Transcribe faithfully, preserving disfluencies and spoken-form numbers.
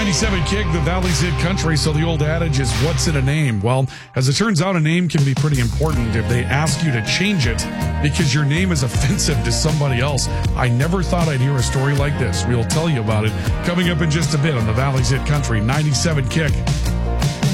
ninety-seven Kick, the Valley's hit country, so the old adage is, what's in a name? Well, as it turns out, a name can be pretty important if they ask you to change it because your name is offensive to somebody else. I never thought I'd hear a story like this. We'll tell you about it coming up in just a bit on the Valley's hit country, ninety-seven Kick.